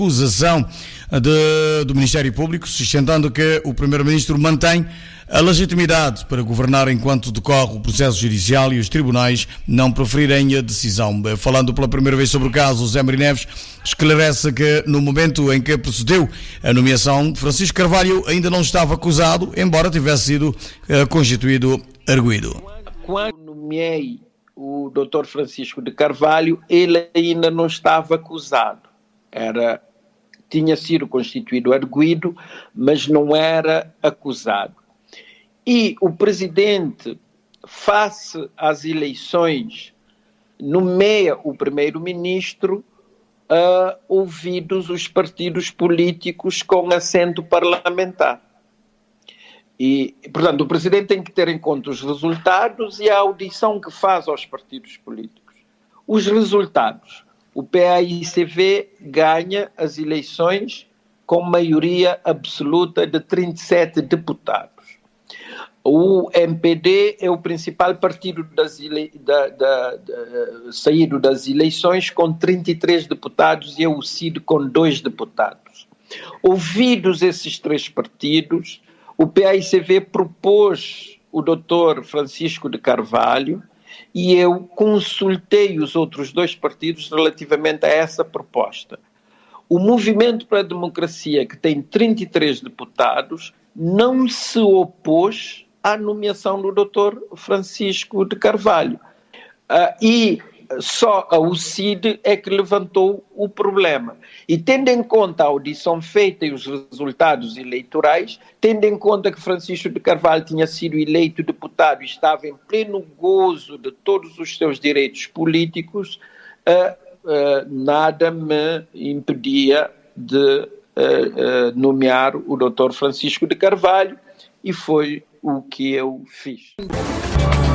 acusação do Ministério Público, sustentando que o Primeiro-Ministro mantém a legitimidade para governar enquanto decorre o processo judicial e os tribunais não proferirem a decisão. Falando pela primeira vez sobre o caso, José Maria Neves esclarece que no momento em que procedeu a nomeação, Francisco Carvalho ainda não estava acusado, embora tivesse sido constituído arguido. Quando nomeei o Dr. Francisco de Carvalho, ele ainda não estava acusado. Tinha sido constituído arguido, mas não era acusado. E o presidente, face às eleições, nomeia o primeiro-ministro ouvidos os partidos políticos com assento parlamentar. E, portanto, o presidente tem que ter em conta os resultados e a audição que faz aos partidos políticos. Os resultados. O PAICV ganha as eleições com maioria absoluta de 37 deputados. O MPD é o principal partido saído das eleições com 33 deputados e é o CID com 2 deputados. Ouvidos esses 3 partidos, o PAICV propôs o Dr. Francisco de Carvalho e eu consultei os outros 2 partidos relativamente a essa proposta. O Movimento para a Democracia, que tem 33 deputados, não se opôs à nomeação do Dr. Francisco de Carvalho. E só o CID é que levantou o problema. E tendo em conta a audição feita e os resultados eleitorais, tendo em conta que Francisco de Carvalho tinha sido eleito deputado e estava em pleno gozo de todos os seus direitos políticos, nada me impedia de nomear o Dr. Francisco de Carvalho e foi o que eu fiz.